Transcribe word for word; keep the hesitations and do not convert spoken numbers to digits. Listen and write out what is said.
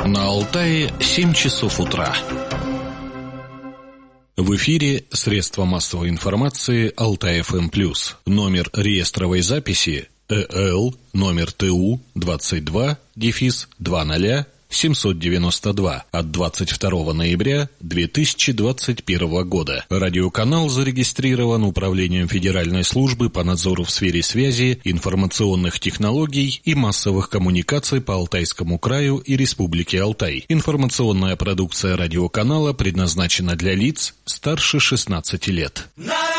На Алтае семь часов утра. В эфире средства массовой информации Алтай-ФМ+. Номер реестровой записи ЭЛ номер ТУ двадцать два дефис двадцать семьсот девяносто два от двадцать второго ноября две тысячи двадцать первого года. Радиоканал зарегистрирован Управлением Федеральной службы по надзору в сфере связи, информационных технологий и массовых коммуникаций по Алтайскому краю и Республике Алтай. Информационная продукция радиоканала предназначена для лиц старше шестнадцати лет.